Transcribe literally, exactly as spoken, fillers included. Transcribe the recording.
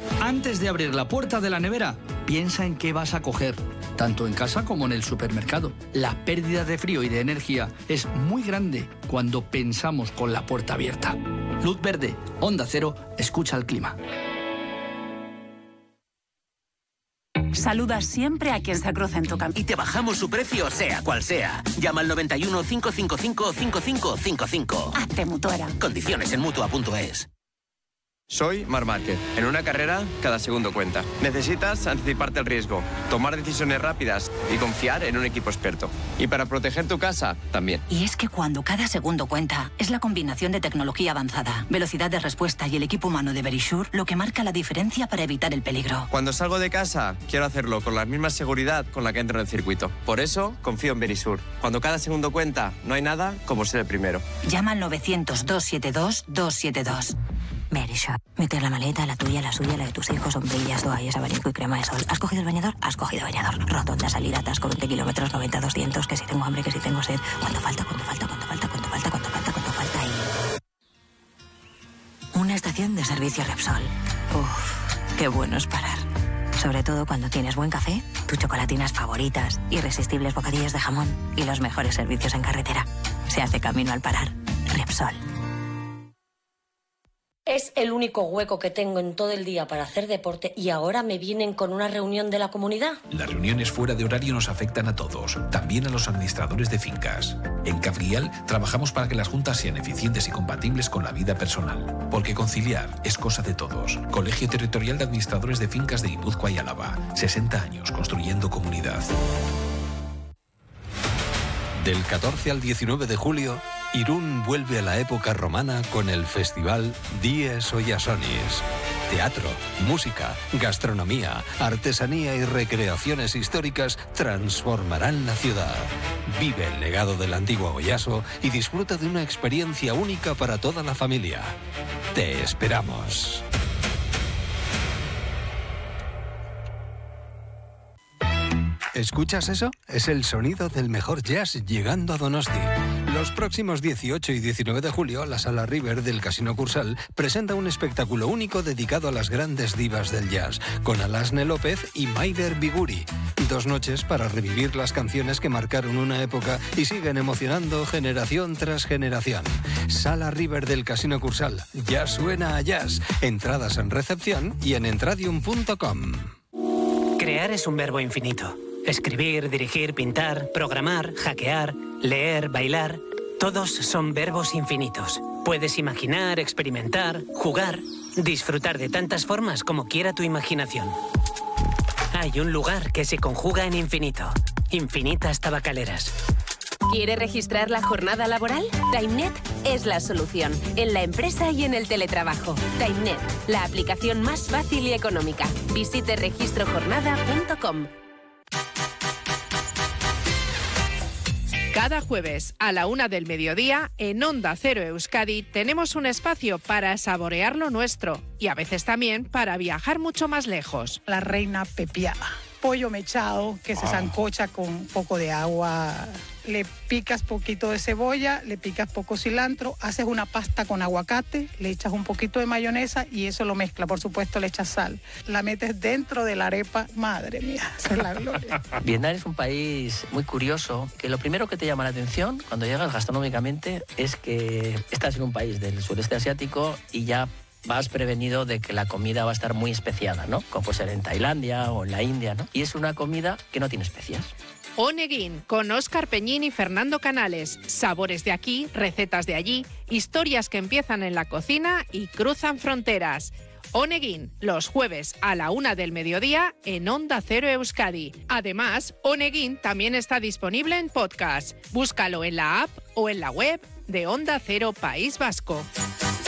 Antes de abrir la puerta de la nevera, piensa en qué vas a coger, tanto en casa como en el supermercado. La pérdida de frío y de energía es muy grande cuando pensamos con la puerta abierta. Luz verde, Onda Cero, escucha el clima. Saluda siempre a quien se cruza en tu camino. Y te bajamos su precio, sea cual sea. Llama al noventa y uno, cinco cinco cinco, cinco cinco cinco cinco. Hazte Mutuera. Condiciones en mutua punto es. Soy Marc Márquez. En una carrera, cada segundo cuenta. Necesitas anticiparte al riesgo, tomar decisiones rápidas y confiar en un equipo experto. Y para proteger tu casa, también. Y es que cuando cada segundo cuenta, es la combinación de tecnología avanzada, velocidad de respuesta y el equipo humano de Verisure lo que marca la diferencia para evitar el peligro. Cuando salgo de casa, quiero hacerlo con la misma seguridad con la que entro en el circuito. Por eso, confío en Verisure. Cuando cada segundo cuenta, no hay nada como ser el primero. Llama al novecientos, doscientos setenta y dos, doscientos setenta y dos. Verisure. Meter la maleta, la tuya, la suya, la de tus hijos, sombrillas, toallas, abanico y crema de sol. ¿Has cogido el bañador? Has cogido bañador. Rotonda, salida, atasco, veinte kilómetros, noventa, doscientos. Que si tengo hambre, que si tengo sed. ¿Cuánto falta? ¿Cuánto falta? ¿Cuánto falta? ¿Cuánto falta? ¿Cuánto falta? ¿Cuánto falta? Y... una estación de servicio Repsol. Uff, qué bueno es parar. Sobre todo cuando tienes buen café, tus chocolatinas favoritas, irresistibles bocadillos de jamón y los mejores servicios en carretera. Se hace camino al parar. Repsol. Es el único hueco que tengo en todo el día para hacer deporte y ahora me vienen con una reunión de la comunidad. Las reuniones fuera de horario nos afectan a todos, también a los administradores de fincas. En Cabrial trabajamos para que las juntas sean eficientes y compatibles con la vida personal, porque conciliar es cosa de todos. Colegio Territorial de Administradores de Fincas de Guipúzcoa y Álava. sesenta años construyendo comunidad. Del catorce al diecinueve de julio, Irún vuelve a la época romana con el festival Dies Oyasonis. Teatro, música, gastronomía, artesanía y recreaciones históricas transformarán la ciudad. Vive el legado del antiguo Oyaso y disfruta de una experiencia única para toda la familia. Te esperamos. ¿Escuchas eso? Es el sonido del mejor jazz llegando a Donosti. Los próximos dieciocho y diecinueve de julio, la Sala River del Casino Cursal presenta un espectáculo único dedicado a las grandes divas del jazz, con Alasne López y Maider Biguri. Dos noches para revivir las canciones que marcaron una época y siguen emocionando generación tras generación. Sala River del Casino Cursal. Ya suena a jazz. Entradas en recepción y en entradium punto com. Crear es un verbo infinito. Escribir, dirigir, pintar, programar, hackear, leer, bailar... todos son verbos infinitos. Puedes imaginar, experimentar, jugar, disfrutar de tantas formas como quiera tu imaginación. Hay un lugar que se conjuga en infinito. Infinitas Tabacaleras. ¿Quiere registrar la jornada laboral? TimeNet es la solución, en la empresa y en el teletrabajo. TimeNet, la aplicación más fácil y económica. Visite registro jornada punto com. Cada jueves a la una del mediodía, en Onda Cero Euskadi, tenemos un espacio para saborear lo nuestro y a veces también para viajar mucho más lejos. La reina pepiada. Pollo mechado que se sancocha con un poco de agua. Le picas poquito de cebolla, le picas poco cilantro, haces una pasta con aguacate, le echas un poquito de mayonesa y eso lo mezcla. Por supuesto, le echas sal. La metes dentro de la arepa. Madre mía, esa es la gloria. Vietnam es un país muy curioso, que lo primero que te llama la atención cuando llegas gastronómicamente es que estás en un país del sureste asiático y ya vas prevenido de que la comida va a estar muy especiada, ¿no? Como puede ser en Tailandia o en la India, ¿no? Y es una comida que no tiene especias. Oneguin, con Óscar Peñín y Fernando Canales. Sabores de aquí, recetas de allí, historias que empiezan en la cocina y cruzan fronteras. Oneguin, los jueves a la una del mediodía en Onda Cero Euskadi. Además, Oneguin también está disponible en podcast. Búscalo en la app o en la web de Onda Cero País Vasco.